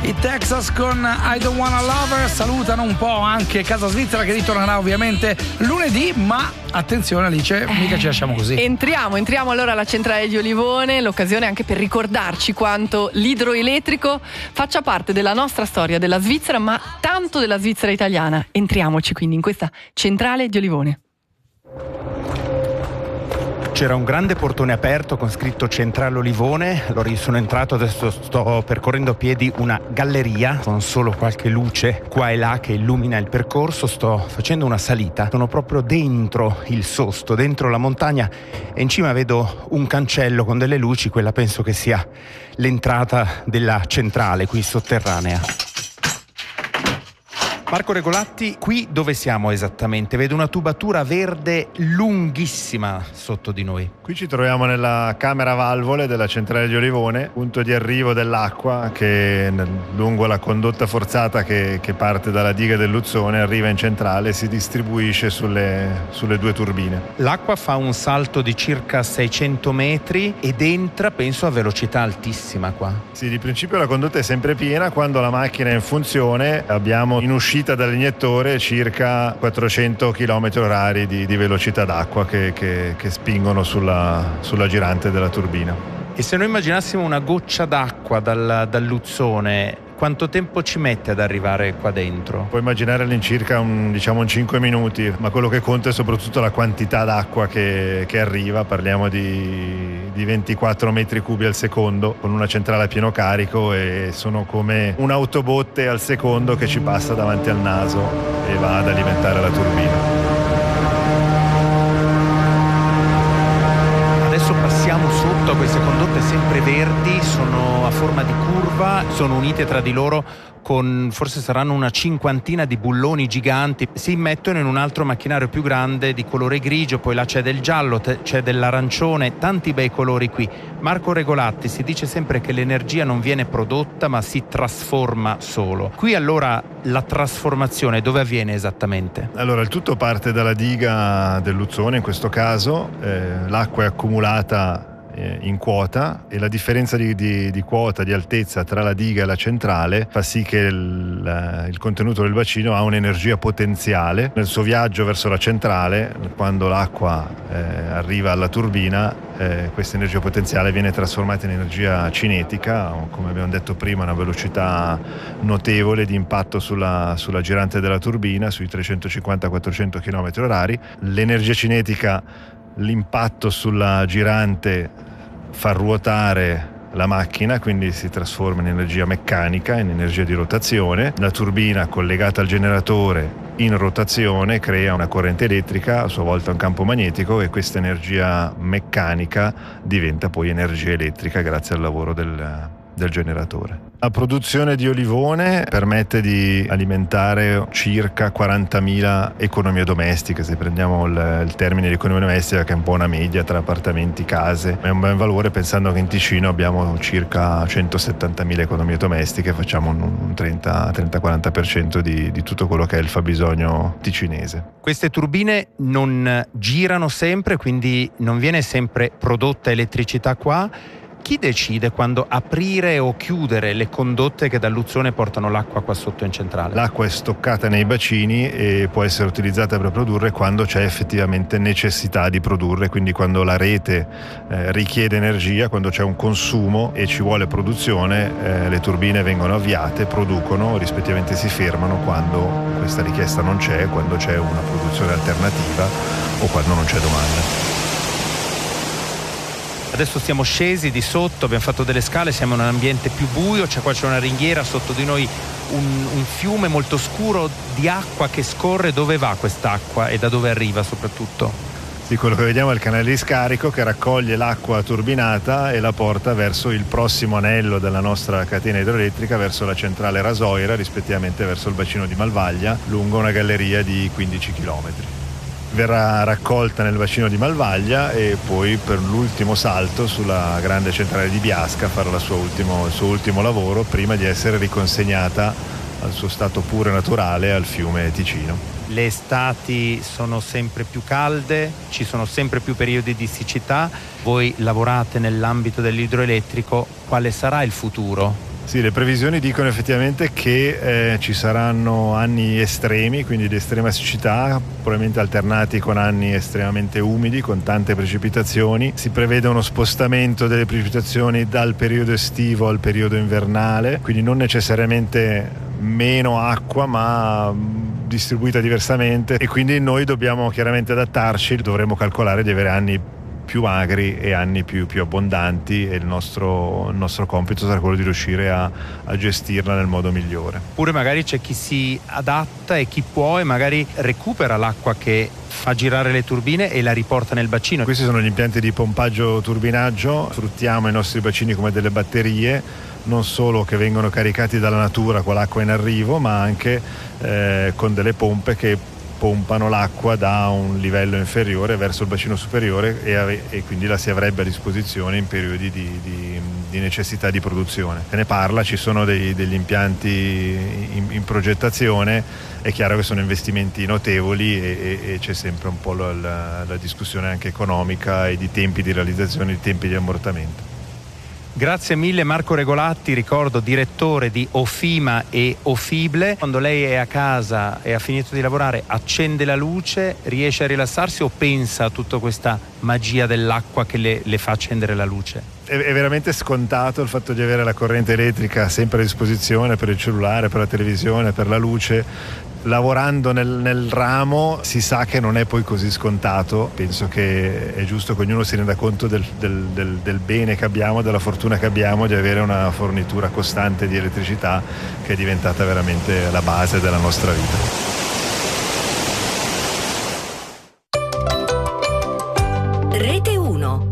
I Texas con I Don't Wanna Lover salutano un po' anche Casa Svizzera, che ritornerà ovviamente lunedì, ma attenzione Alice, mica ci lasciamo così. Entriamo allora alla centrale di Olivone, l'occasione anche per ricordarci quanto l'idroelettrico faccia parte della nostra storia, della Svizzera, ma tanto della Svizzera italiana. Entriamoci quindi in questa centrale di Olivone. C'era un grande portone aperto con scritto Centrale Olivone. Allora io sono entrato, adesso sto percorrendo a piedi una galleria con solo qualche luce qua e là che illumina il percorso. Sto facendo una salita, sono proprio dentro il Sosto, dentro la montagna, e in cima vedo un cancello con delle luci. Quella penso che sia l'entrata della centrale qui sotterranea. Marco Regolatti, qui dove siamo esattamente? Vedo una tubatura verde lunghissima sotto di noi. Qui ci troviamo nella camera valvole della centrale di Olivone, punto di arrivo dell'acqua che lungo la condotta forzata che parte dalla diga del Luzzone arriva in centrale e si distribuisce sulle due turbine. L'acqua fa un salto di circa 600 metri ed entra, penso, a velocità altissima qua. Sì, di principio la condotta è sempre piena. Quando la macchina è in funzione abbiamo in uscita dall'iniettore circa 400 km/h di velocità d'acqua che spingono sulla girante della turbina. E se noi immaginassimo una goccia d'acqua dal Luzzone, quanto tempo ci mette ad arrivare qua dentro? Puoi immaginare all'incirca un 5 minuti, ma quello che conta è soprattutto la quantità d'acqua che arriva. Parliamo di 24 metri cubi al secondo con una centrale a pieno carico, e sono come un'autobotte al secondo che ci passa davanti al naso e va ad alimentare la turbina. Adesso passiamo sotto a queste condotte sempre verdi, sono a forma di curva, sono unite tra di loro con forse saranno una cinquantina di bulloni giganti. Si immettono in un altro macchinario più grande di colore grigio, poi là c'è del giallo, c'è dell'arancione, tanti bei colori qui. Marco Regolatti, si dice sempre che l'energia non viene prodotta ma si trasforma solo. Qui allora la trasformazione dove avviene esattamente? Allora, il tutto parte dalla diga del Luzzone in questo caso. L'acqua è accumulata in quota, e la differenza di quota, di altezza tra la diga e la centrale fa sì che il contenuto del bacino ha un'energia potenziale. Nel suo viaggio verso la centrale, quando l'acqua arriva alla turbina, questa energia potenziale viene trasformata in energia cinetica, come abbiamo detto prima, una velocità notevole di impatto sulla girante della turbina, sui 350-400 km/h. L'energia cinetica, l'impatto sulla girante, fa ruotare la macchina, quindi si trasforma in energia meccanica, in energia di rotazione. La turbina collegata al generatore in rotazione crea una corrente elettrica, a sua volta un campo magnetico, e questa energia meccanica diventa poi energia elettrica grazie al lavoro del generatore. La produzione di Olivone permette di alimentare circa 40.000 economie domestiche. Se prendiamo il termine di economia domestica, che è un po' una media tra appartamenti, case, è un ben valore, pensando che in Ticino abbiamo circa 170.000 economie domestiche, facciamo un 30-40% di tutto quello che è il fabbisogno ticinese. Queste turbine non girano sempre, quindi non viene sempre prodotta elettricità qua. Chi decide quando aprire o chiudere le condotte che dal Luzzone portano l'acqua qua sotto in centrale? L'acqua è stoccata nei bacini e può essere utilizzata per produrre quando c'è effettivamente necessità di produrre, quindi quando la rete richiede energia, quando c'è un consumo e ci vuole produzione, le turbine vengono avviate, producono, rispettivamente si fermano quando questa richiesta non c'è, quando c'è una produzione alternativa o quando non c'è domanda. Adesso siamo scesi di sotto, abbiamo fatto delle scale, siamo in un ambiente più buio, qua c'è una ringhiera, sotto di noi un fiume molto scuro di acqua che scorre. Dove va quest'acqua e da dove arriva soprattutto? Sì, quello che vediamo è il canale di scarico che raccoglie l'acqua turbinata e la porta verso il prossimo anello della nostra catena idroelettrica, verso la centrale Rasoira, rispettivamente verso il bacino di Malvaglia, lungo una galleria di 15 km. Verrà raccolta nel bacino di Malvaglia e poi per l'ultimo salto sulla grande centrale di Biasca farà il suo ultimo lavoro prima di essere riconsegnata al suo stato puro e naturale al fiume Ticino. Le estati sono sempre più calde, ci sono sempre più periodi di siccità. Voi lavorate nell'ambito dell'idroelettrico, quale sarà il futuro Sì, le previsioni dicono effettivamente che ci saranno anni estremi, quindi di estrema siccità, probabilmente alternati con anni estremamente umidi, con tante precipitazioni. Si prevede uno spostamento delle precipitazioni dal periodo estivo al periodo invernale, quindi non necessariamente meno acqua, ma distribuita diversamente, e quindi noi dobbiamo chiaramente adattarci, dovremo calcolare di avere anni più magri e anni più abbondanti, e il nostro compito sarà quello di riuscire a gestirla nel modo migliore. Oppure magari c'è chi si adatta e chi può e magari recupera l'acqua che fa girare le turbine e la riporta nel bacino. Questi sono gli impianti di pompaggio turbinaggio. Sfruttiamo i nostri bacini come delle batterie, non solo che vengono caricati dalla natura con l'acqua in arrivo, ma anche con delle pompe che pompano l'acqua da un livello inferiore verso il bacino superiore, e quindi la si avrebbe a disposizione in periodi di necessità di produzione. Se ne parla, ci sono degli impianti in progettazione, è chiaro che sono investimenti notevoli e c'è sempre un po' la discussione anche economica e di tempi di realizzazione, di tempi di ammortamento. Grazie mille Marco Regolatti, ricordo direttore di Ofima e Ofible. Quando lei è a casa e ha finito di lavorare, accende la luce, riesce a rilassarsi o pensa a tutta questa magia dell'acqua che le fa accendere la luce? È veramente scontato il fatto di avere la corrente elettrica sempre a disposizione per il cellulare, per la televisione, per la luce. Lavorando nel ramo si sa che non è poi così scontato. Penso che è giusto che ognuno si renda conto del bene che abbiamo, della fortuna che abbiamo di avere una fornitura costante di elettricità che è diventata veramente la base della nostra vita. Rete 1.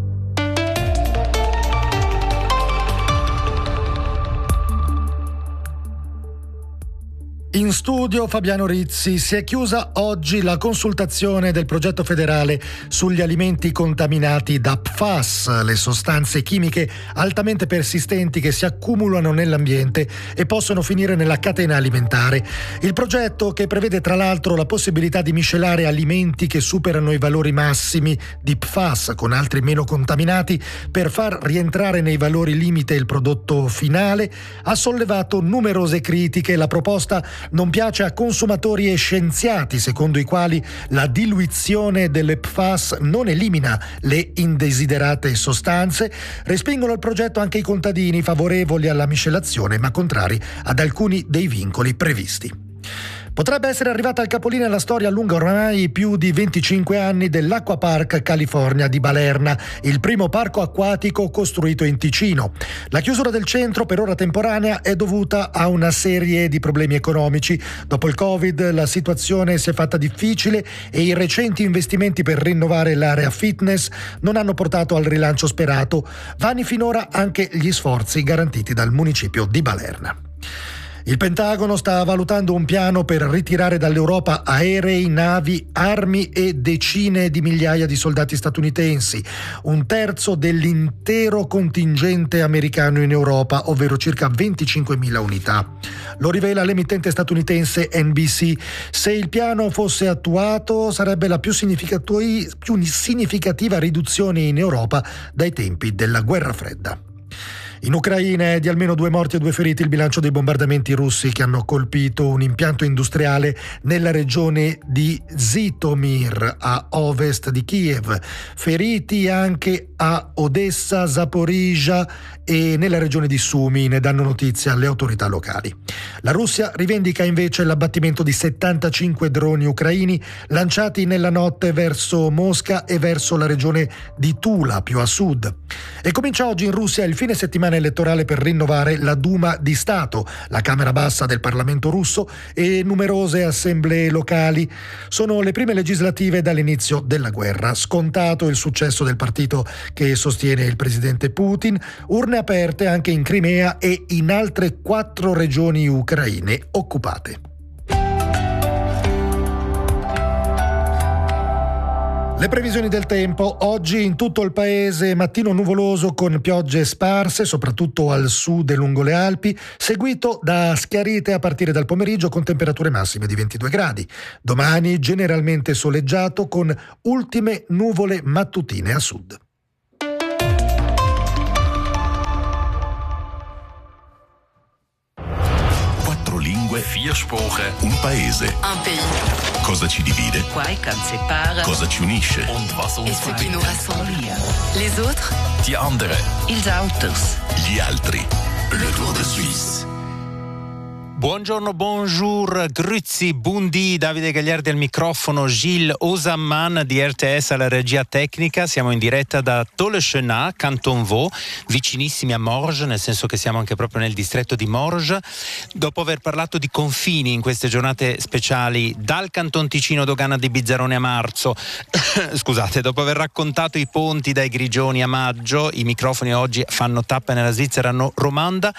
In studio Fabiano Rizzi. Si è chiusa oggi la consultazione del progetto federale sugli alimenti contaminati da PFAS, le sostanze chimiche altamente persistenti che si accumulano nell'ambiente e possono finire nella catena alimentare. Il progetto, che prevede tra l'altro la possibilità di miscelare alimenti che superano i valori massimi di PFAS con altri meno contaminati per far rientrare nei valori limite il prodotto finale, ha sollevato numerose critiche. La proposta non piace a consumatori e scienziati, secondo i quali la diluizione delle PFAS non elimina le indesiderate sostanze. Respingono il progetto anche i contadini, favorevoli alla miscelazione ma contrari ad alcuni dei vincoli previsti. Potrebbe essere arrivata al capolinea la storia lunga ormai più di 25 anni dell'Acquapark California di Balerna, il primo parco acquatico costruito in Ticino. La chiusura del centro, per ora temporanea, è dovuta a una serie di problemi economici. Dopo il Covid la situazione si è fatta difficile e i recenti investimenti per rinnovare l'area fitness non hanno portato al rilancio sperato. Vani finora anche gli sforzi garantiti dal municipio di Balerna. Il Pentagono sta valutando un piano per ritirare dall'Europa aerei, navi, armi e decine di migliaia di soldati statunitensi, un terzo dell'intero contingente americano in Europa, ovvero circa 25.000 unità. Lo rivela l'emittente statunitense NBC. Se il piano fosse attuato, sarebbe la più significativa riduzione in Europa dai tempi della Guerra Fredda. In Ucraina è di almeno 2 morti e 2 feriti il bilancio dei bombardamenti russi che hanno colpito un impianto industriale nella regione di Zhytomyr, a ovest di Kiev. Feriti anche a Odessa, Zaporizhzhia e nella regione di Sumy, ne danno notizia le autorità locali. La Russia rivendica invece l'abbattimento di 75 droni ucraini lanciati nella notte verso Mosca e verso la regione di Tula, più a sud. E comincia oggi in Russia il fine settimana elettorale per rinnovare la Duma di Stato, la Camera bassa del Parlamento russo, e numerose assemblee locali. Sono le prime legislative dall'inizio della guerra. Scontato il successo del partito che sostiene il presidente Putin, urne aperte anche in Crimea e in altre 4 regioni ucraine occupate. Le previsioni del tempo. Oggi in tutto il paese mattino nuvoloso con piogge sparse, soprattutto al sud e lungo le Alpi, seguito da schiarite a partire dal pomeriggio con temperature massime di 22 gradi. Domani generalmente soleggiato con ultime nuvole mattutine a sud. lingue, 4 Sprachen, un paese. Un pays. Cosa ci divide? Quoi qu'on sépare. Cosa ci unisce? Und was uns ce qui nous rassemble. Les autres. Die anderen. Ils Autos. Gli altri. Le Tour de Suisse. Buongiorno, bonjour, grüezi, buondì, Davide Gagliardi al microfono, Gilles Osamman di RTS alla regia tecnica. Siamo in diretta da Tolleschenat, Canton Vaud, vicinissimi a Morges, nel senso che siamo anche proprio nel distretto di Morges. Dopo aver parlato di confini in queste giornate speciali dal Canton Ticino, dogana di Bizzarrone a marzo, scusate, dopo aver raccontato i ponti dai Grigioni a maggio, i microfoni oggi fanno tappa nella Svizzera romanda,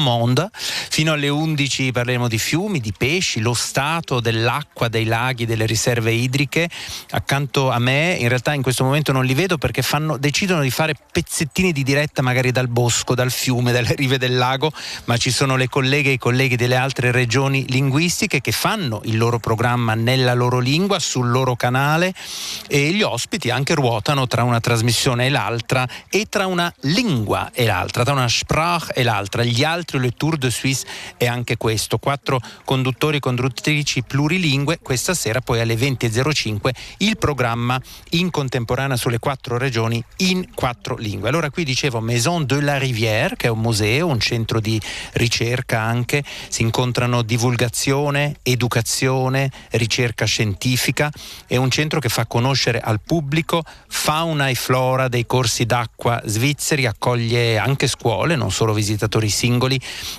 fino alle 11 parleremo di fiumi, di pesci, lo stato dell'acqua, dei laghi, delle riserve idriche. Accanto a me, in realtà in questo momento non li vedo perché decidono di fare pezzettini di diretta magari dal bosco, dal fiume, dalle rive del lago, ma ci sono le colleghe e i colleghi delle altre regioni linguistiche che fanno il loro programma nella loro lingua, sul loro canale, e gli ospiti anche ruotano tra una trasmissione e l'altra e tra una lingua e l'altra, tra una Sprache e l'altra. Gli altri, le Tour de Suisse, è anche questo. 4 conduttori e conduttrici plurilingue. Questa sera poi alle 20.05 il programma in contemporanea sulle 4 regioni in 4 lingue. Allora qui dicevo Maison de la Rivière, che è un museo, un centro di ricerca anche, si incontrano divulgazione, educazione, ricerca scientifica, è un centro che fa conoscere al pubblico fauna e flora dei corsi d'acqua svizzeri, accoglie anche scuole, non solo visitatori singoli,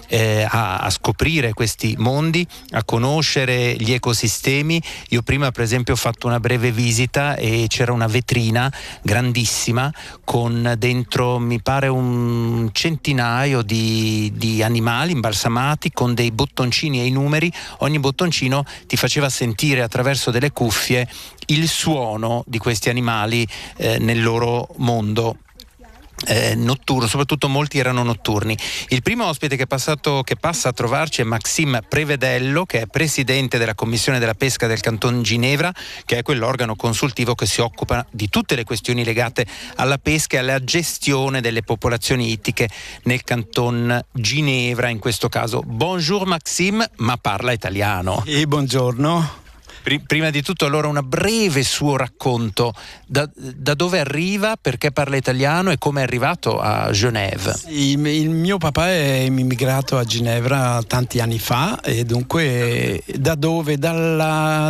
a scoprire questi mondi, a conoscere gli ecosistemi. Io prima per esempio ho fatto una breve visita e c'era una vetrina grandissima con dentro mi pare un centinaio di animali imbalsamati con dei bottoncini e i numeri. Ogni bottoncino ti faceva sentire attraverso delle cuffie il suono di questi animali nel loro mondo notturno, soprattutto molti erano notturni. Il primo ospite che passa a trovarci è Maxime Prevedello, che è presidente della Commissione della Pesca del Canton Ginevra, che è quell'organo consultivo che si occupa di tutte le questioni legate alla pesca e alla gestione delle popolazioni ittiche nel Canton Ginevra in questo caso. Bonjour Maxime, ma parla italiano. E buongiorno. Prima di tutto allora un breve suo racconto, da dove arriva, perché parla italiano e come è arrivato a Genève. Il mio papà è immigrato a Ginevra tanti anni fa e dunque dalla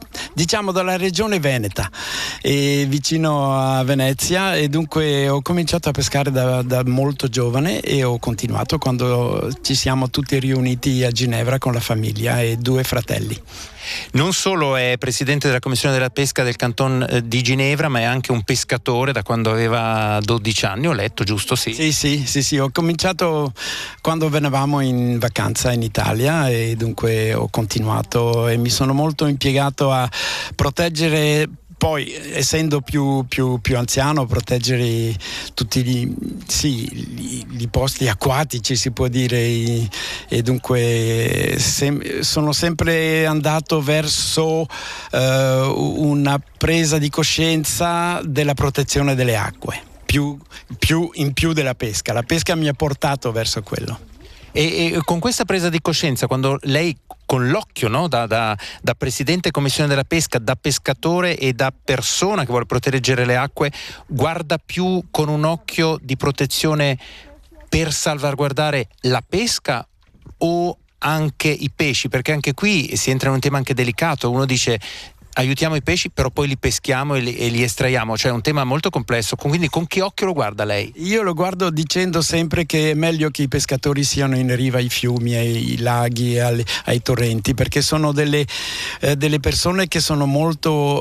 regione veneta, vicino a Venezia, e dunque ho cominciato a pescare da molto giovane e ho continuato quando ci siamo tutti riuniti a Ginevra con la famiglia e 2 fratelli. Non solo è presidente della Commissione della Pesca del Canton di Ginevra, ma è anche un pescatore da quando aveva 12 anni, ho letto, giusto? Sì, ho cominciato quando venivamo in vacanza in Italia e dunque ho continuato e mi sono molto impiegato a proteggere. Poi, essendo più anziano, proteggere tutti i posti acquatici, si può dire, e dunque sono sempre andato verso una presa di coscienza della protezione delle acque, in più della pesca. La pesca mi ha portato verso quello. E con questa presa di coscienza, quando lei con l'occhio, no, da presidente Commissione della Pesca, da pescatore e da persona che vuole proteggere le acque, guarda più con un occhio di protezione per salvaguardare la pesca o anche i pesci? Perché anche qui si entra in un tema anche delicato. Uno dice aiutiamo i pesci, però poi li peschiamo e li estraiamo, cioè è un tema molto complesso. Quindi con che occhio lo guarda lei? Io lo guardo dicendo sempre che è meglio che i pescatori siano in riva ai fiumi, ai laghi, ai torrenti, perché sono delle persone che sono molto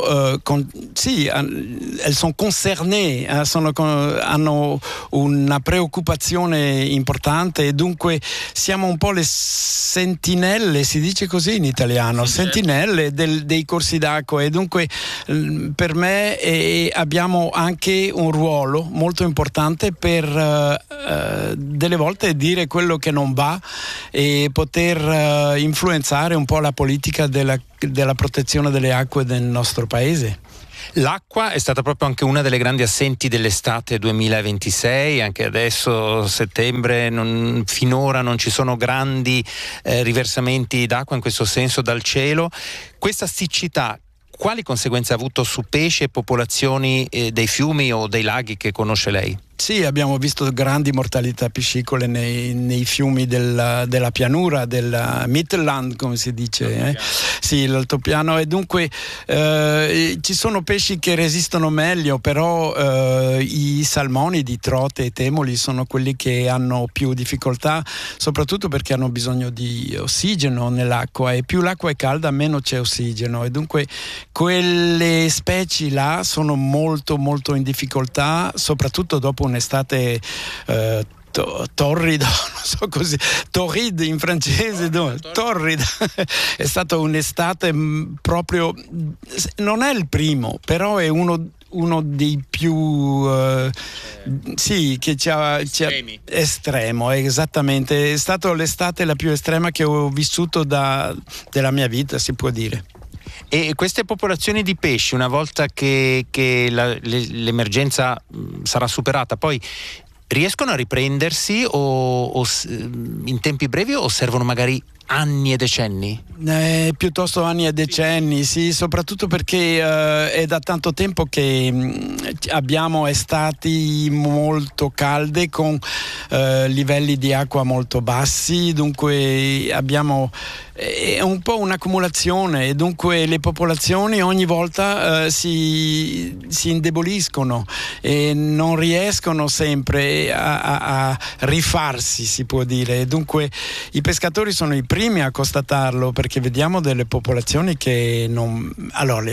elles sont concernées, hanno una preoccupazione importante e dunque siamo un po' le sentinelle, si dice così in italiano, sì, sentinelle dei corsi d'acqua, e dunque per me abbiamo anche un ruolo molto importante per delle volte dire quello che non va e poter influenzare un po' la politica della protezione delle acque del nostro paese. L'acqua è stata proprio anche una delle grandi assenti dell'estate 2026, anche adesso settembre finora non ci sono grandi riversamenti d'acqua in questo senso dal cielo. Questa siccità quali conseguenze ha avuto su pesci e popolazioni dei fiumi o dei laghi che conosce lei? Sì, abbiamo visto grandi mortalità piscicole nei fiumi della pianura, del Mittelland, come si dice. Sì, l'altopiano, e dunque ci sono pesci che resistono meglio, però i salmoni di trote e temoli sono quelli che hanno più difficoltà, soprattutto perché hanno bisogno di ossigeno nell'acqua, e più l'acqua è calda meno c'è ossigeno, e dunque quelle specie là sono molto molto in difficoltà, soprattutto dopo un'estate torrido, non so così, torride in francese, torrida. È stata un'estate proprio, non è il primo, però è uno dei più sì, che ci ha estremo, esattamente. È stata l'estate la più estrema che ho vissuto della mia vita, si può dire. E queste popolazioni di pesci, una volta che l'emergenza sarà superata, poi riescono a riprendersi o in tempi brevi, o servono magari anni e decenni? Piuttosto anni e decenni, sì, soprattutto perché è da tanto tempo che abbiamo estati molto calde con livelli di acqua molto bassi, dunque è un po' un'accumulazione, e dunque le popolazioni ogni volta si indeboliscono e non riescono sempre a rifarsi, si può dire. Dunque i pescatori sono i primi a constatarlo, perché vediamo delle popolazioni che non... Allora,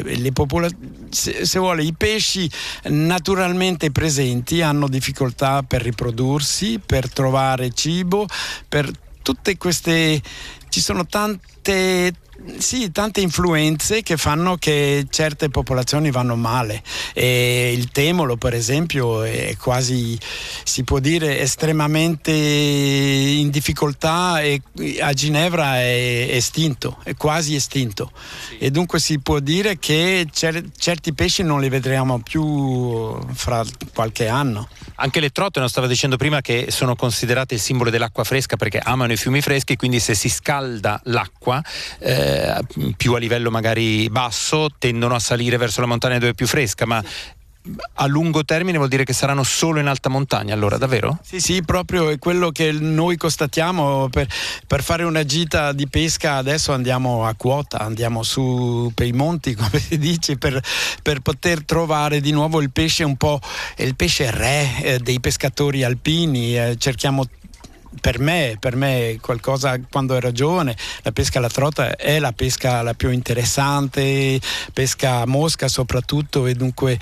se vuole, i pesci naturalmente presenti hanno difficoltà per riprodursi, per trovare cibo, per tutte queste... Ci sono tante influenze che fanno che certe popolazioni vanno male, e il temolo per esempio è quasi, si può dire, estremamente in difficoltà, e a Ginevra è estinto, è quasi estinto, e dunque si può dire che certi pesci non li vedremo più fra qualche anno. Anche le trote, non stava dicendo prima, che sono considerate il simbolo dell'acqua fresca perché amano i fiumi freschi, quindi se si scalda l'acqua più a livello magari basso tendono a salire verso la montagna dove è più fresca, ma a lungo termine vuol dire che saranno solo in alta montagna, allora, davvero? Sì, proprio è quello che noi constatiamo. Per fare una gita di pesca adesso andiamo a quota, andiamo su per i monti, come si dice, per poter trovare di nuovo il pesce, un po' il pesce re dei pescatori alpini. Cerchiamo. Per me qualcosa, quando ero giovane, la pesca alla trota è la pesca la più interessante, pesca a mosca soprattutto, e dunque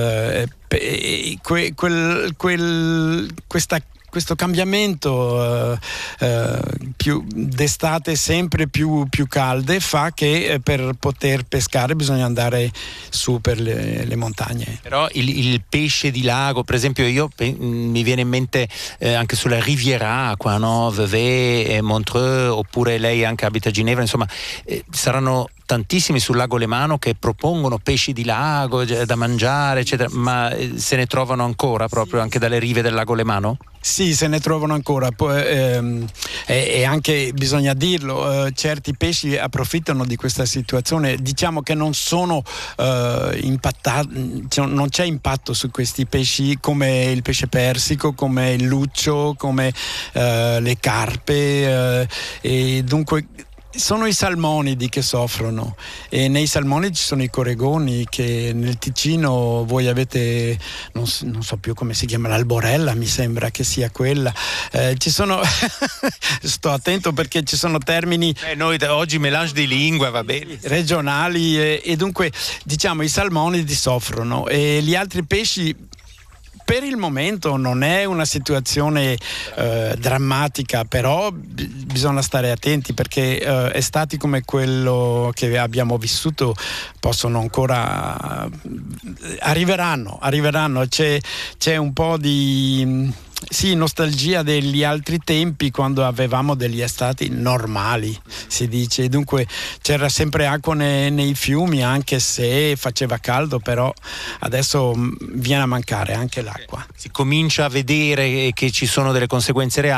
questo cambiamento più d'estate sempre più calde fa che per poter pescare bisogna andare su per le montagne. Però il pesce di lago, per esempio, mi viene in mente anche sulla Riviera qua, no? Vevey e Montreux, oppure lei anche abita a Ginevra, insomma saranno tantissimi sul lago Lemano che propongono pesci di lago da mangiare, eccetera, ma se ne trovano ancora proprio anche dalle rive del lago Lemano? Sì, se ne trovano ancora, e anche bisogna dirlo, certi pesci approfittano di questa situazione, diciamo che non sono impattati, non c'è impatto su questi pesci come il pesce persico, come il luccio, come le carpe, e dunque sono i salmonidi che soffrono, e nei salmonidi ci sono i coregoni, che nel Ticino voi avete, non so più come si chiama, l'alborella, mi sembra che sia quella, ci sono sto attento perché ci sono termini noi oggi melange di lingua, va bene, regionali, e dunque diciamo i salmonidi soffrono, e gli altri pesci per il momento non è una situazione drammatica, però bisogna stare attenti, perché estati come quello che abbiamo vissuto possono ancora arriveranno. C'è un po' di sì, nostalgia degli altri tempi quando avevamo degli estati normali, si dice. Dunque c'era sempre acqua nei fiumi, anche se faceva caldo, però adesso viene a mancare anche l'acqua. Si comincia a vedere che ci sono delle conseguenze reali.